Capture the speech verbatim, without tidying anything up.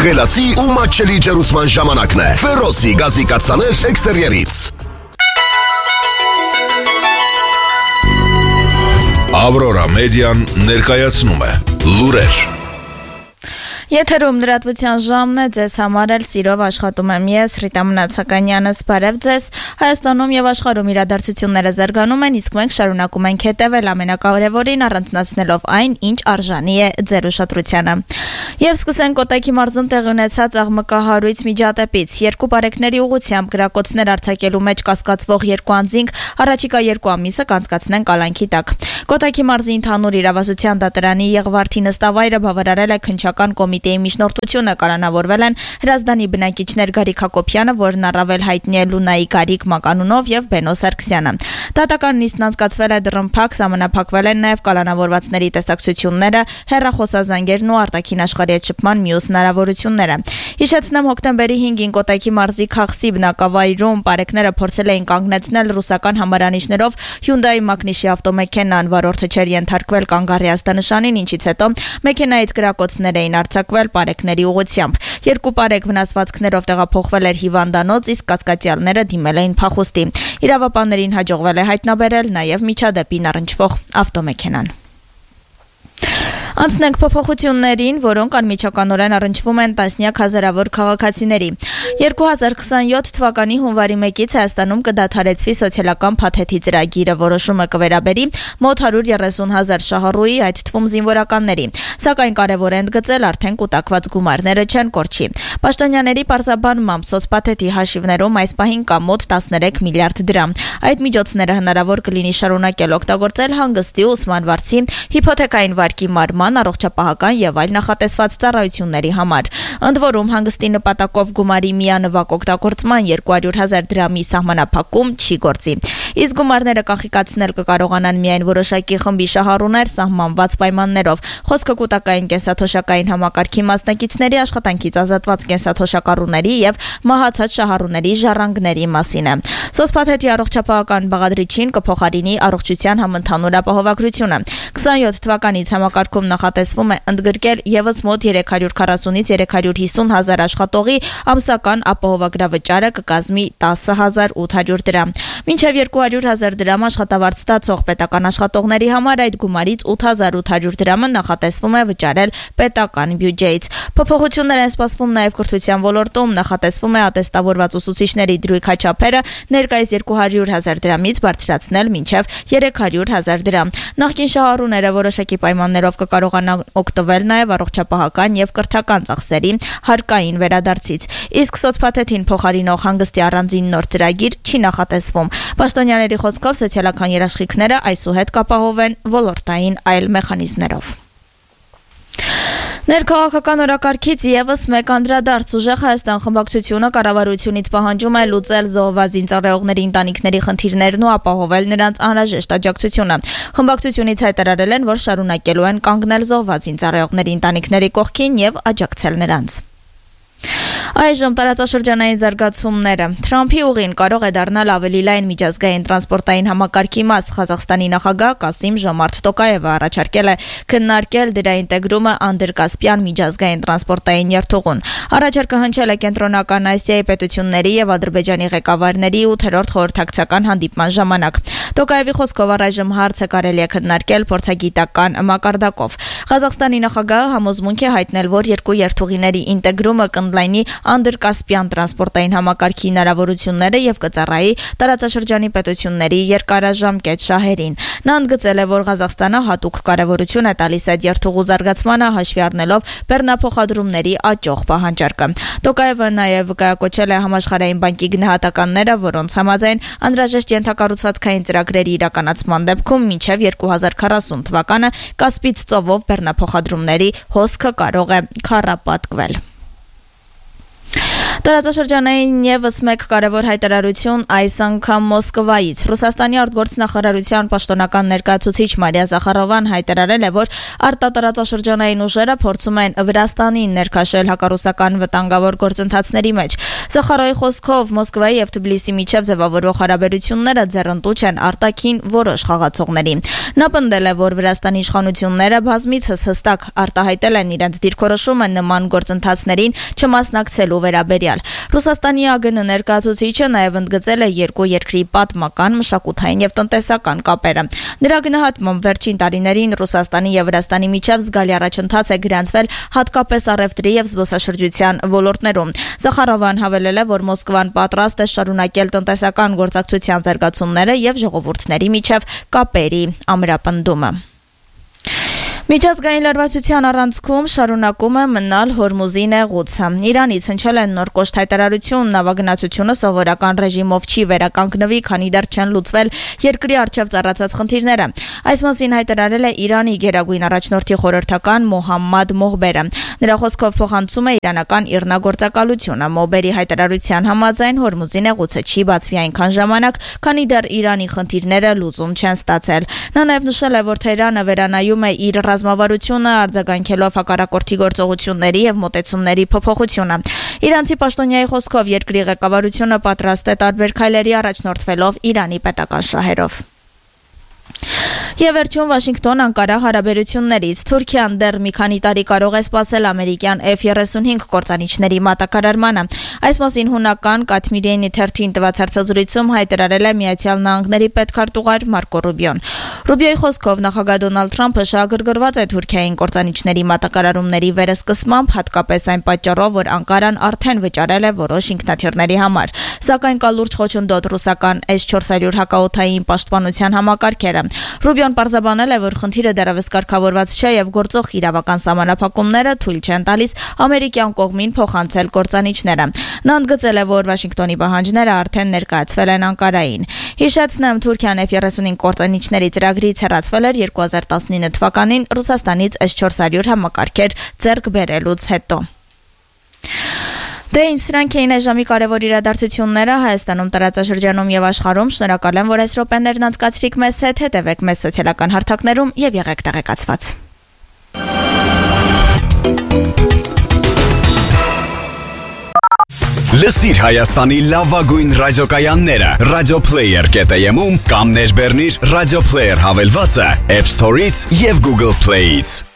Խելացի ու մատչելի ջերուցման ժամանակն է։ Ֆերոսի գազի կաթսաներ էքստերիերից։ Ավրորա մեդիան ներկայացնում է լուրեր։ Եթերում լրատվության ժամն է, ձեզ համար էլ սիրով աշխատում եմ ես, Ռիտա Մնացականյանս, բարև ձեզ։ Հայաստանում եւ աշխարհում իրադարձությունները զարգանում են, իսկ մենք շարունակում ենք հետևել ամենակարևորին, առանձնացնելով այն, ինչ արժանի է ձեր ուշադրությանը։ Եվ սկսենք Կոտայքի մարզում տեղի ունեցած աղմկահարույց միջադեպից։ Երկու բարեկների ուղղությամբ գրակոծներ արձակելու մեջ կասկածվող երկու անձինք առաջիկա երկու ամիսը կանցկացնեն կալանքի տակ։ Կոտայքի մարզի ընդհանուր իրավասության դատարանի Եղվարդի նստավայրը բավարարել է քննչական կոմիտեի միջնորդությունը, կալանավորվել են Հրազդանի բնակիչներ Գարիկ Հակոբյանը, որն առավել հայտնի է Լունայի Գարիկ մականունով, եւ Բենո Սարգսյանը։ Դատական նիստն անցկացվել է դռնփակ, սահմանափակվել են նաեւ կալանավորվածների տեսակցությունները, հեռախոսազանգերն ու արտաքին աշխարհի հետ շփման մյուս հնարավորությունները։ Հիշեցնեմ, հոկտեմբերի հինգին Կոտայքի մարզի Խախսի բնակավայրում բարեկները փորձել էին կանգնեցնել ռուսական համարանիշներով Hyundai Magnishի ավտոմեքենան, վարորդը չէր ենթարկվել կանգառի աստանշանին, ինչից հետո մեքենայից գրակոծներ էին արձակվել բարեկների ուղղությամբ։ Երկու բարեկ վնասվածքներով տեղափոխվել էր հիվանդանոց, իսկ կասկածյալները դիմել էին փախուստի։ Իրավապաններին հաջողվել է հայտնաբերել նաև միջադեպին առնչվող ավտոմեքենան։ Անցնենք փոփոխություններին, որոնք անմիջականորեն առնչվում են տասնյակ հազարավոր քաղաքացիների։ երկու հազար քսանյոթ թվականի հունվարի մեկից Հայաստանում կդադարեցվի սոցիալական փաթեթի ծրագիրը, որոշումը կվերաբերի մոտ հարյուր երեսուն հազար շահառուի, այդ թվում զինվորականների։ Սակայն կարևոր է ընդգծել, արդեն կուտակված գումարները չեն կորչի։ Պաշտոնյաների պարզաբանմամբ սոցփաթեթի հաշիվներում այս պահին կա մոտ տասներեք միլիարդ դրամ։ Այդ միջոցները հնարավոր կլինի շարունակել օգտագործել հանգստի, ուսման վարձի, հիփոթեկային վարկի մարման, առողջապահական եւ այլ նախատեսված ծառայությունների համար։ Ընդ որում հանգստի նպատակով գումարի միանվագ օգտագործման երկու հարյուր հազար դրամի սահմանափակում չի գործի։ Իսկ գումարները կանխիկացնել կկարողանան միայն որոշակի խմբի շահառուներ սահմանված պայմաններով։ Խոսքը կൂട്ടակային կենսաթոշակային համակարգի մասնակիցների, աշխատանքից ազատված կենսաթոշակառուների եւ մահացած շահառուների ժառանգների մասին է։ Սոցփաթեթի առողջապահական բաղադրիչին կփոխարինի առողջության համընդհանուր ապահովագրությունը։ քսանյոթ թվականից համակարգում նախատեսվում է ընդգրկել եւս մոտ երեք հարյուր քառասունից երեք հարյուր հիսուն հազար աշխատողի ամսական ապահովագրավճարը կկազմի տասը հազար ութ հարյուր դրամ։ Մինչև երկու հարյուր հազար դրամ աշխատավարձ ստացող պետական աշխատողների համար այդ գումարից ութ հազար ութ հարյուր դրամը նախատեսվում է վճարել պետական բյուջեից։ Փոփոխություններ են սպասվում նաև կրթության ոլորտում, նախատեսվում է ատեստավորված ուսուցիչների դրույք հաչափերը ներկայիս երկու հարյուր հազար դրամից բարձրացնել մինչև երեք հարյուր հազար դրամ։ Նախկին շահառուները որոշակի պայմաններով կկարողանան օգտվել նաև առողջապահական եւ կրթական ծախսերի հարկային վերադարձից։ Իսկ սոցփաթեթին փոխարինող հանգստի առանձին նոր ծրագիր չի նախատեսվում։ Պաշտոնյաների խոսքով սոցիալական երաշխիքները այսուհետ կապահովեն ոլորտային այլ մեխանիզմներով։ Ներքաղաքական օրակարգից եւս մեկ անդրադարձ ուժեղ Հայաստան խմբակցությունը կառավարությունից պահանջում է լուծել զոհված ծառայողների ընտանիքների խնդիրներն ու ապահովել նրանց անհրաժեշտ աջակցությունը։ Խմբակցությունից հայտարարել են, որ շարունակելու են կանգնել զոհված ծառայողների ընտանիքների կողքին եւ աջակցել նրանց։ Այժմ տարածաշրջանային զարգացումները։ Թրամփի ուղին կարող է դառնալ ավելի լայն միջազգային տրանսպորտային համակարգի մաս։ Ղազախստանի նախագահ Կասիմ Ժոմարթ Տոկաևը առաջարկել է քննարկել դրա ինտեգրումը անդրկասպյան միջազգային տրանսպորտային երթուղուն։ Առաջարկը հնչել է Կենտրոնական Ասիայի պետությունների եւ Ադրբեջանի ղեկավարների ութերորդ խորհրդակցական հանդիպման ժամանակ։ Տոկաևի խոսքով առայժմ հարցը կարելի է քննարկել փորձագիտական մակարդակով։ Ղազախստանի նախագահը համոզմունք է հայտնել, որ երկու երթուղիների ինտեգրումը կընդլայնի անդրկասպյան տրանսպորտային համակարգի հնարավորությունները եւ կծառայի տարածաշրջանի պետությունների երկարաժամկետ շահերին։ Նա ընդգծել է, որ Ղազախստանը հատուկ կարևորություն է տալիս այդ երթուղու զարգացմանը, հաշվի առնելով բեռնափոխադրումների աճող պահանջարկը։ Տոկաևը նաեւ վկայակոչել է Համաշխարհային բանկի գնահատականները, որոնց համաձայն անհրաժեշտ ենթակառուցվածքային ծրագրերի իրականացման դեպքում մինչև երկու հազար քառասուն թվականը Կասպից ծովով բեռնափոխադրումների հոսքը կարող է քառապատկվել։ Տարածաշրջանային ևս մեկ կարևոր հայտարարություն այս անգամ Մոսկվայից։ Ռուսաստանի արտգործնախարարության պաշտոնական ներկայացուցիչ Մարիա Զախարովան հայտարարել է, որ արտատարածաշրջանային ուժերը փորձում են Վրաստանին ներքաշել հակառուսական վտանգավոր գործընթացների մեջ։ Զախարովի խոսքով Մոսկվայի եւ Թբիլիսի միջև ձևավորվող հարաբերությունները ձեռնտու չեն արտաքին որոշ խաղացողների։ Նա պնդել է, որ Վրաստանի իշխանությունները բազմիցս հստակ արտահայտել են իրենց դիրքորոշումը նման գործընթացներին չմասնակցելու վերաբերյալ։ Ռուսաստանի ԱԳՆ ներկայացուցիչը նաև ընդգծել է երկու երկրի պատմական, մշակութային եւ տնտեսական կապերը։ Նրա գնահատմամբ վերջին տարիներին Ռուսաստանի եւ Վրաստանի միջև զգալի առաջընթաց է գրանցվել հատկապես առևտրի եւ զբոսաշրջության ոլորտներում։ Զախարովան հավելել է, որ Մոսկվան պատրաստ է շարունակել տնտեսական գործակցության զարգացումները եւ ժողովուրդների միջև կապերի ամրապնդումը։ Միջազգային լարվածության առանցքում շարունակում է մնալ Հորմուզի նեղուցը։ Իրանից հնչել են նոր կոշտ հայտարարություն, նավագնացությունը սովորական ռեժիմով չի վերականգնվի, քանի դեռ չեն լուծվել երկրի առջև ծառացած խնդիրները։ Այս մասին հայտարարել է Իրանի գերագույն առաջնորդի խորհրդական Մոհամմադ Մողբերը։ Նրա խոսքով փոխանցում է իրանական իռնագործակալությունը։ Մողբերի հայտարարության համաձայն Հորմուզի նեղուցը չի բացվի այնքան ժամանակ, քանի դեռ Իրանի խնդիրները լուծում չեն ստացել։ Նա նաև նշել է, որ Թեհրանը վերանայում է իր ռազմավարությունը, արձագանքելով հակառակորդի գործողությունների եւ մոտեցումների փոփոխությունը։ Իրանցի պաշտոնյայի խոսքով երկրի ղեկավարությունը պատրաստ է տարբեր քայլերի առաջնորդվելով Իրանի պետական շահերով։ Եվ վերջում Վաշինգտոն-Անկարա հարաբերություններից Թուրքիան դեռ մի քանի տարի կարող է սպասել ամերիկյան Էֆ երեսունհինգ կործանիչների մատակարարմանը։ Այս մասին հունական Կաթմիրիեի թերթին տված հարցազրույցում հայտարարել է Միացյալ Նահանգների պետքարտուղար Մարկո Ռուբիոն։ Ռուբիոյի խոսքով նախագահ Դոնալդ Թրամփը շահագրգռված է Թուրքիային կործանիչների մատակարարումների վերսկսմամբ, հատկապես այն պատճառով, որ Անկարան արդեն վճարել է որոշ ինքնաթիռների համար։ Սակայն կա լուրջ խոչընդոտ ռուսական էս չորս հարյուր հակաօդային պաշտպանության համակարգերը։ Ռուբիոն պարզաբանել է, որ խնդիրը դեռևս կարգավորված չէ եւ գործող իրավական սահմանափակումները թույլ չեն տալիս ամերիկյան կողմին փոխանցել կործանիչները։ Նա ընդգծել է, որ Վաշինգտոնի պահանջները արդեն ներկայացվել են Անկարային։ Հիշեցնեմ, Թուրքիան Էֆ երեսունհինգ կործանիչների ծրագրից հեռացվել էր երկու հազար տասնինը թվականին Ռուսաստանից էս չորս հարյուր համակարգեր ձեռք բերելուց հետո։ Դե ինչ սրանք էին այժմի կարևոր իրադարձությունները Հայաստանում, տարածաշրջանում եւ աշխարհում։ Շնորհակալ եմ, որ այս րոպեներն անցկացրիք մեզ հետ, հետևեք մեզ սոցիալական հարթակներում եւ եղեք տեղեկացված։ Լսիր Հայաստանի լավագույն ռադիոկայանները Radioplayer կետ եմ-ում կամ ներբեռնիր Radioplayer հավելվածը App Store-ից եւ Google Play-ից։